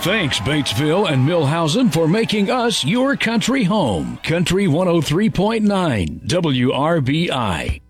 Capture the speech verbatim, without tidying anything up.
Thanks, Batesville and Millhausen, for making us your country home. Country one oh three point nine W R B I.